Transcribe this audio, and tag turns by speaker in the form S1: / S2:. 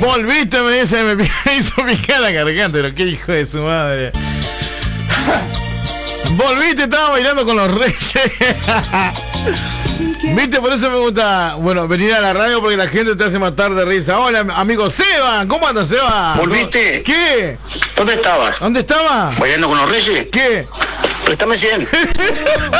S1: Volviste, me dice, me hizo picar la garganta, pero qué hijo de su madre. Volviste, estaba bailando con los Reyes. Viste, por eso me gusta, bueno, venir a la radio porque la gente te hace matar de risa. Hola, amigo Seba, ¿cómo andas, Seba?
S2: ¿Volviste?
S1: ¿Qué?
S2: ¿Dónde estabas?
S1: ¿Dónde estaba?
S2: ¿Bailando con los Reyes?
S1: ¿Qué?
S2: Préstame 100.